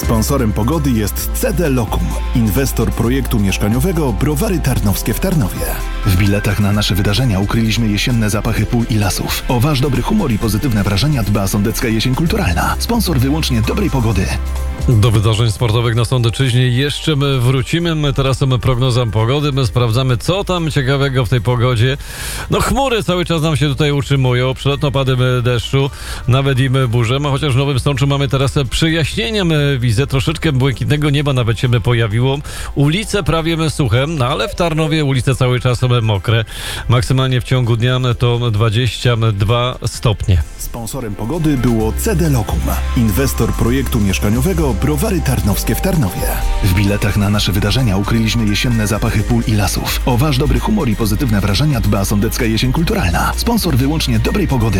Sponsorem pogody jest CD Locum, inwestor projektu mieszkaniowego Browary Tarnowskie w Tarnowie. W biletach na nasze wydarzenia ukryliśmy jesienne zapachy pól i lasów. O wasz dobry humor i pozytywne wrażenia dba Sądecka Jesień Kulturalna. Sponsor wyłącznie dobrej pogody. Do wydarzeń sportowych na Sądeczyźnie jeszcze my wrócimy. My teraz mamy prognozę pogody. My sprawdzamy, co tam ciekawego w tej pogodzie. No chmury cały czas nam się tutaj utrzymują. Przelotne opady deszczu, nawet i burze. Chociaż w Nowym Sączu mamy teraz przejaśnienia. Widzę troszeczkę błękitnego nieba nawet się pojawiło. Ulice prawie suche, no ale w Tarnowie ulice cały czas mokre. Maksymalnie w ciągu dnia to 22 stopnie. Sponsorem pogody było CD Locum, inwestor projektu mieszkaniowego Browary Tarnowskie w Tarnowie. W biletach na nasze wydarzenia ukryliśmy jesienne zapachy pól i lasów. O wasz dobry humor i pozytywne wrażenia dba Sądecka Jesień Kulturalna. Sponsor wyłącznie dobrej pogody.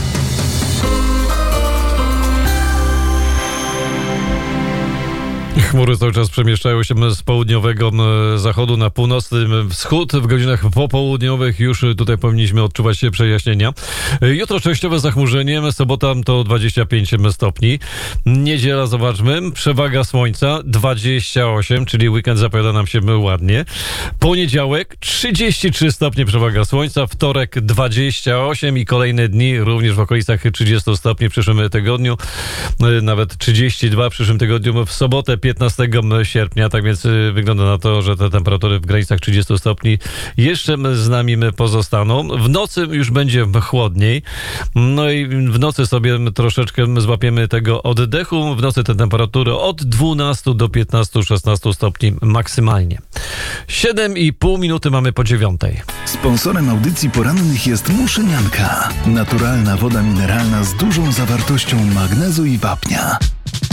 Chmury cały czas przemieszczają się z południowego zachodu na północny wschód. W godzinach popołudniowych już tutaj powinniśmy odczuwać przejaśnienia. Jutro częściowe zachmurzenie, sobota to 25 stopni. Niedziela, zobaczmy, przewaga słońca 28, czyli weekend zapowiada nam się ładnie. Poniedziałek 33 stopnie przewaga słońca, wtorek 28 i kolejne dni również w okolicach 30 stopni w przyszłym tygodniu, nawet 32 w przyszłym tygodniu, w sobotę 15 sierpnia, tak więc wygląda na to, że te temperatury w granicach 30 stopni jeszcze z nami pozostaną. W nocy już będzie chłodniej, no i w nocy sobie troszeczkę złapiemy tego oddechu. W nocy te temperatury od 12 do 15-16 stopni maksymalnie. 7,5 minuty mamy po 9. Sponsorem audycji porannych jest Muszynianka. Naturalna woda mineralna z dużą zawartością magnezu i wapnia.